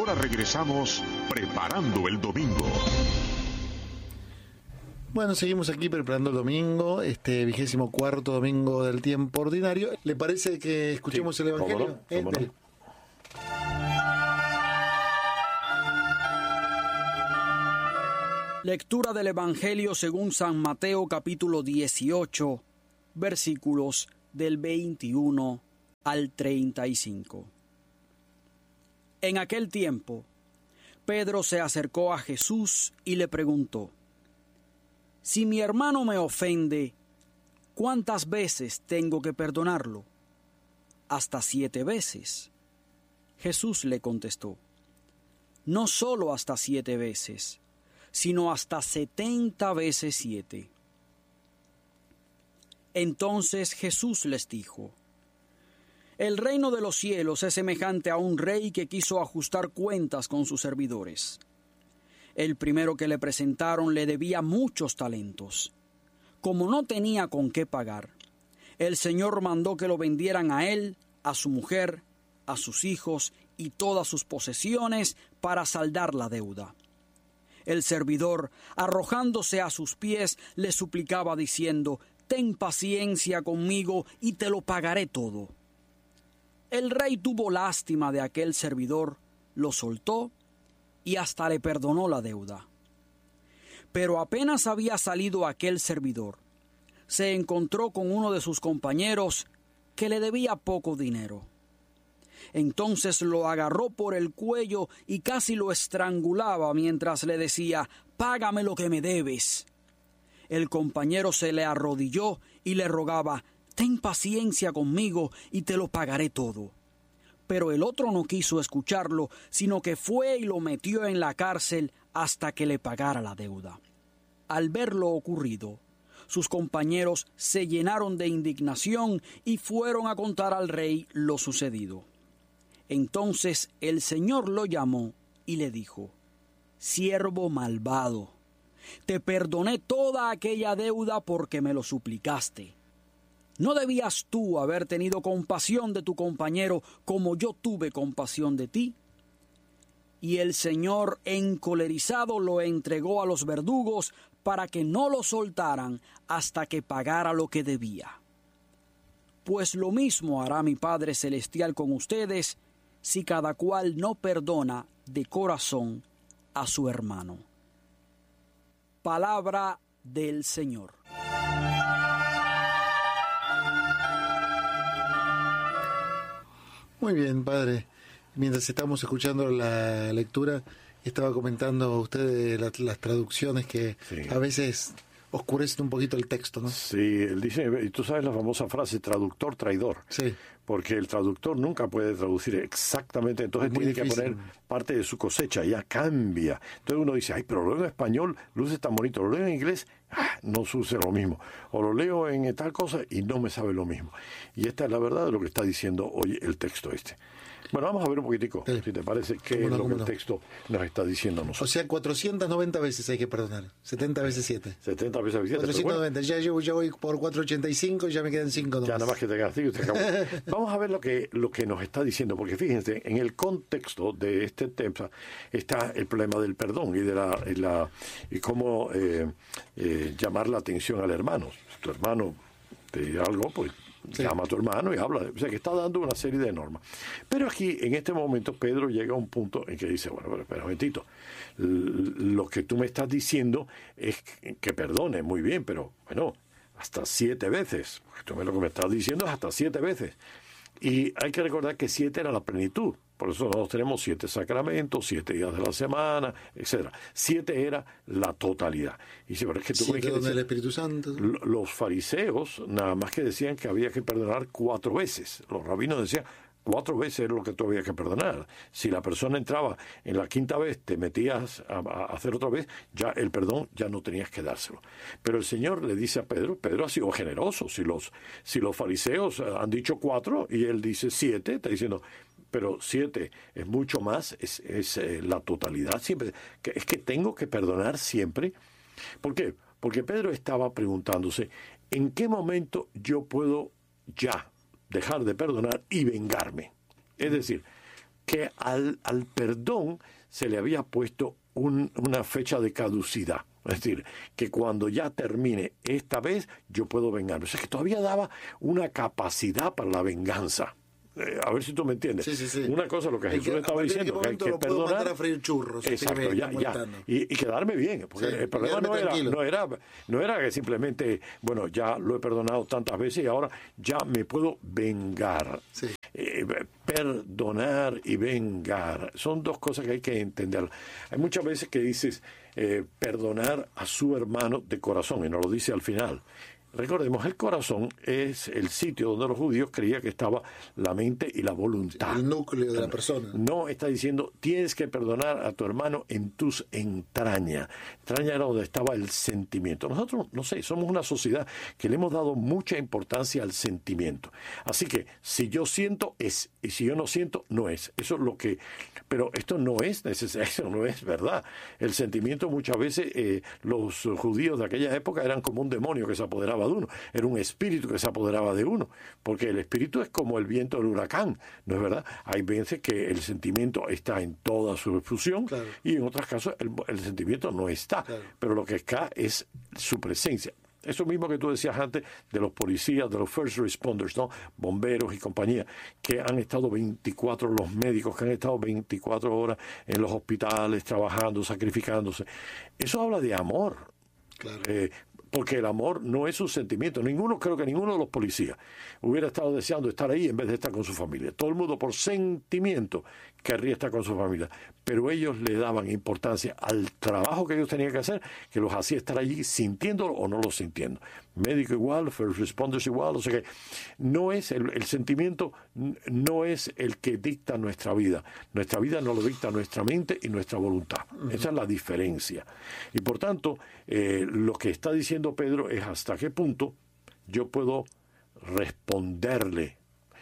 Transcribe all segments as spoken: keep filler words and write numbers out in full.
Ahora regresamos preparando el domingo. Bueno, seguimos aquí preparando el domingo, este vigésimo cuarto domingo del tiempo ordinario. ¿Le parece que escuchemos sí, el Evangelio? ¿Cómo no? ¿Cómo no? Lectura del Evangelio según San Mateo, capítulo dieciocho, versículos del veintiuno al treinta y cinco. En aquel tiempo, Pedro se acercó a Jesús y le preguntó: Si mi hermano me ofende, ¿cuántas veces tengo que perdonarlo? Hasta siete veces. Jesús le contestó: No solo hasta siete veces, sino hasta setenta veces siete. Entonces Jesús les dijo: El reino de los cielos es semejante a un rey que quiso ajustar cuentas con sus servidores. El primero que le presentaron le debía muchos talentos. Como no tenía con qué pagar, el Señor mandó que lo vendieran a él, a su mujer, a sus hijos y todas sus posesiones para saldar la deuda. El servidor, arrojándose a sus pies, le suplicaba diciendo: Ten paciencia conmigo y te lo pagaré todo. El rey tuvo lástima de aquel servidor, lo soltó y hasta le perdonó la deuda. Pero apenas había salido aquel servidor, se encontró con uno de sus compañeros que le debía poco dinero. Entonces lo agarró por el cuello y casi lo estrangulaba mientras le decía: «Págame lo que me debes». El compañero se le arrodilló y le rogaba: «Ten paciencia conmigo y te lo pagaré todo». Pero el otro no quiso escucharlo, sino que fue y lo metió en la cárcel hasta que le pagara la deuda. Al ver lo ocurrido, sus compañeros se llenaron de indignación y fueron a contar al rey lo sucedido. Entonces el Señor lo llamó y le dijo: «Siervo malvado, te perdoné toda aquella deuda porque me lo suplicaste. ¿No debías tú haber tenido compasión de tu compañero como yo tuve compasión de ti?» Y el Señor, encolerizado, lo entregó a los verdugos para que no lo soltaran hasta que pagara lo que debía. Pues lo mismo hará mi Padre Celestial con ustedes si cada cual no perdona de corazón a su hermano. Palabra del Señor. Muy bien, padre. Mientras estamos escuchando la lectura, estaba comentando usted las, las traducciones que sí. a veces oscurecen un poquito el texto, ¿no? Sí, él dice, y tú sabes la famosa frase, traductor traidor. Sí. Porque el traductor nunca puede traducir exactamente, entonces tiene difícil. que poner parte de su cosecha, ya cambia. Entonces uno dice, ay, pero lo leo en español, luce tan bonito, lo leo en inglés, ah, no sucede lo mismo. O lo leo en tal cosa y no me sabe lo mismo. Y esta es la verdad de lo que está diciendo hoy el texto este. Bueno, vamos a ver un poquitico, sí. si te parece, qué es no, lo que no. el texto nos está diciendo a nosotros. O sea, cuatrocientas noventa veces hay que perdonar, setenta veces siete. setenta veces siete. cuatrocientas noventa, bueno, ya, yo, ya voy por cuatrocientos ochenta y cinco y ya me quedan cinco. Ya nada más que te quedan cinco y te acabó. Vamos a ver lo que, lo que nos está diciendo, porque fíjense, en el contexto de este tema está el problema del perdón y de la, y la y cómo eh, eh, llamar la atención al hermano. Si tu hermano te dice algo, pues sí. llama a tu hermano y habla. O sea, que está dando una serie de normas. Pero aquí, en este momento, Pedro llega a un punto en que dice, bueno, pero espera un momentito, lo que tú me estás diciendo es que perdone, muy bien, pero bueno, hasta siete veces. Porque tú lo que me estás diciendo es hasta siete veces. Y hay que recordar que siete era la plenitud. Por eso nosotros tenemos siete sacramentos, siete días de la semana, etcétera. Siete era la totalidad. Y dice, pero es que tú siete donde el Espíritu Santo. Los fariseos nada más que decían que había que perdonar cuatro veces. Los rabinos decían cuatro veces era lo que tú habías que perdonar. Si la persona entraba en la quinta vez, te metías a, a hacer otra vez, ya el perdón ya no tenías que dárselo. Pero el Señor le dice a Pedro, Pedro ha sido generoso. Si los, si los fariseos han dicho cuatro y él dice siete, está diciendo, pero siete es mucho más, es, es eh, la totalidad siempre. Que, es que tengo que perdonar siempre. ¿Por qué? Porque Pedro estaba preguntándose, ¿en qué momento yo puedo ya dejar de perdonar y vengarme? Es decir, que al, al perdón se le había puesto un, una fecha de caducidad. Es decir, que cuando ya termine esta vez, yo puedo vengarme. O sea, que todavía daba una capacidad para la venganza. Eh, a ver si tú me entiendes. Sí, sí, sí. Una cosa, lo que Jesús que, estaba diciendo, que hay que perdonar. A freír churros, exacto, ya, ya. Y, y quedarme bien. Porque sí, el problema no era, no, era, no era que simplemente, bueno, ya lo he perdonado tantas veces y ahora ya me puedo vengar. Sí. Eh, perdonar y vengar son dos cosas que hay que entender. Hay muchas veces que dices eh, perdonar a su hermano de corazón y no lo dice al final. Recordemos, el corazón es el sitio donde los judíos creían que estaba la mente y la voluntad. El núcleo de la persona. No está diciendo, tienes que perdonar a tu hermano en tus entrañas. Entraña era donde estaba el sentimiento. Nosotros, no sé, somos una sociedad que le hemos dado mucha importancia al sentimiento. Así que, si yo siento, es. Y si yo no siento, no es. Eso es lo que... Pero esto no es necesario, eso no es verdad. El sentimiento muchas veces, eh, los judíos de aquella época eran como un demonio que se apoderaba de uno, era un espíritu que se apoderaba de uno, porque el espíritu es como el viento del huracán, ¿no es verdad? Hay veces que el sentimiento está en toda su efusión, claro, y en otros casos el, el sentimiento no está, claro, pero lo que está es su presencia. Eso mismo que tú decías antes de los policías, de los first responders, ¿no? Bomberos y compañía, que han estado veinticuatro, los médicos que han estado veinticuatro horas en los hospitales, trabajando, sacrificándose. Eso habla de amor. Claro. Eh, porque el amor no es un sentimiento. Ninguno, creo que ninguno de los policías hubiera estado deseando estar ahí en vez de estar con su familia. Todo el mundo por sentimiento querría estar con su familia, pero ellos le daban importancia al trabajo que ellos tenían que hacer, que los hacía estar allí sintiéndolo o no lo sintiendo. Médico igual, first responders igual, o sea que no es el, el sentimiento no es el que dicta nuestra vida. Nuestra vida no lo dicta nuestra mente y nuestra voluntad. Uh-huh. Esa es la diferencia. Y por tanto, eh, lo que está diciendo Pedro es hasta qué punto yo puedo responderle,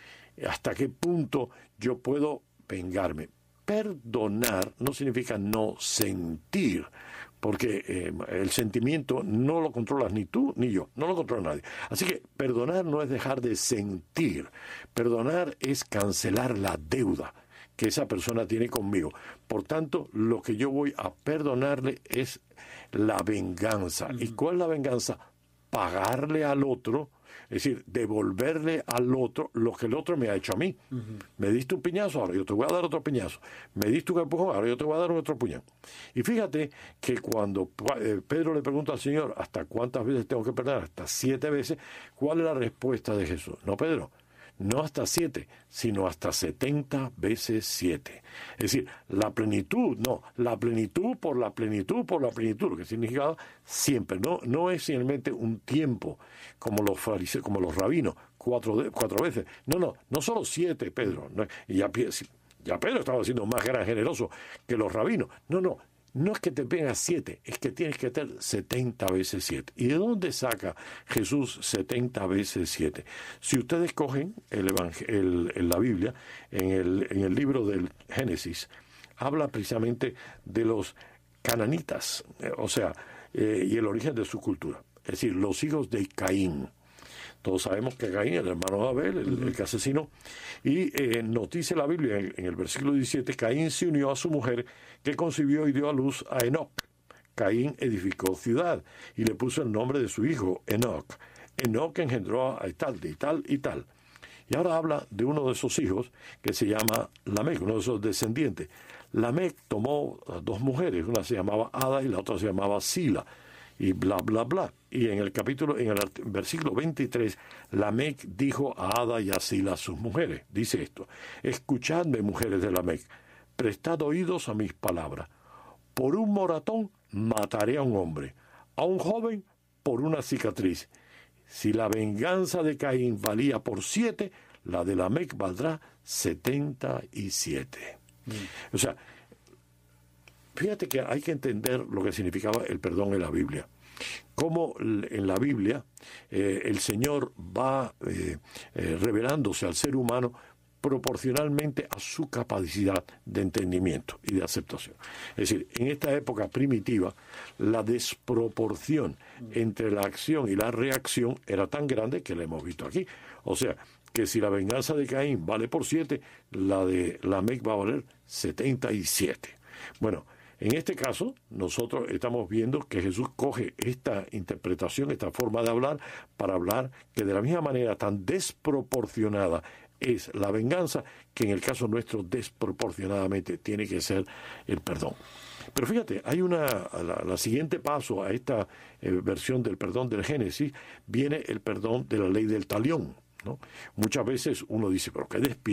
hasta qué punto yo puedo vengarme. Perdonar no significa no sentir, porque eh, el sentimiento no lo controlas ni tú ni yo, no lo controla nadie. Así que perdonar no es dejar de sentir, perdonar es cancelar la deuda que esa persona tiene conmigo. Por tanto, lo que yo voy a perdonarle es la venganza. Uh-huh. ¿Y cuál es la venganza? Pagarle al otro, es decir, devolverle al otro lo que el otro me ha hecho a mí. Uh-huh. Me diste un piñazo, ahora yo te voy a dar otro piñazo. Me diste un empujón, ahora yo te voy a dar otro puñal. Y fíjate que cuando eh, Pedro le pregunta al Señor, ¿hasta cuántas veces tengo que perdonar? Hasta siete veces. ¿Cuál es la respuesta de Jesús? No, Pedro, no hasta siete, sino hasta setenta veces siete. Es decir, la plenitud, no, la plenitud por la plenitud por la plenitud, lo que significa siempre, no, no es simplemente un tiempo, como los fariseos, como los rabinos, cuatro, de, cuatro veces. No, no, no solo siete, Pedro. No, y ya, ya Pedro estaba siendo más gran generoso que los rabinos. No, no. No es que te pegas siete, es que tienes que tener setenta veces siete. ¿Y de dónde saca Jesús setenta veces siete? Si ustedes cogen el evangel- el, en la Biblia, en el, en el libro del Génesis, habla precisamente de los cananitas, eh, o sea, eh, y el origen de su cultura. Es decir, los hijos de Caín. Todos sabemos que Caín, el hermano de Abel, el, el que asesinó. Y eh, nos dice la Biblia en, en el versículo diecisiete, Caín se unió a su mujer, que concibió y dio a luz a Enoc. Caín edificó ciudad y le puso el nombre de su hijo, Enoc. Enoc engendró a tal, y tal y tal. Y ahora habla de uno de esos hijos que se llama Lamec, uno de esos descendientes. Lamec tomó dos mujeres, una se llamaba Ada y la otra se llamaba Sila. Y bla, bla, bla. Y en el capítulo, en el versículo veintitrés, Lamec dijo a Ada y a Sila, sus mujeres, dice esto: escuchadme, mujeres de Lamec, prestad oídos a mis palabras. Por un moratón mataré a un hombre, a un joven por una cicatriz. Si la venganza de Caín valía por siete, la de Lamec valdrá setenta y siete. Mm. O sea, fíjate que hay que entender lo que significaba el perdón en la Biblia. Cómo en la Biblia eh, el Señor va eh, eh, revelándose al ser humano proporcionalmente a su capacidad de entendimiento y de aceptación. Es decir, en esta época primitiva, la desproporción entre la acción y la reacción era tan grande que la hemos visto aquí. O sea, que si la venganza de Caín vale por siete, la de Lamec va a valer setenta y siete. Bueno, en este caso, nosotros estamos viendo que Jesús coge esta interpretación, esta forma de hablar, para hablar que de la misma manera tan desproporcionada es la venganza, que en el caso nuestro desproporcionadamente tiene que ser el perdón. Pero fíjate, hay una, la, la siguiente paso a esta eh, versión del perdón del Génesis, viene el perdón de la ley del talión, ¿no? Muchas veces uno dice, pero qué despiadado